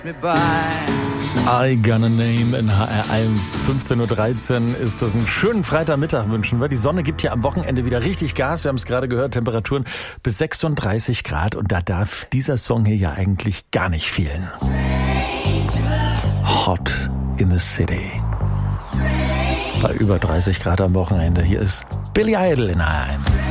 I Gonna Name in HR1, 15.13 Uhr ist das. Einen schönen Freitagmittag wünschen wir. Die Sonne gibt ja am Wochenende wieder richtig Gas. Wir haben es gerade gehört, Temperaturen bis 36 Grad. Und da darf dieser Song hier ja eigentlich gar nicht fehlen. Hot in the City. Bei über 30 Grad am Wochenende. Hier ist Billy Idol in HR1.